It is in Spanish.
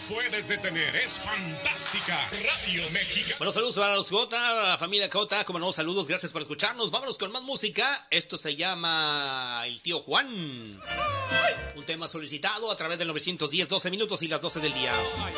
puedes detener. Es fantástica. Radio México. Bueno, saludos para los Jota, la familia Cota. Como no, saludos, gracias por escucharnos. Vámonos con más música. Esto se llama El Tío Juan. Un tema solicitado a través del 910, 12 minutos y las 12 del día.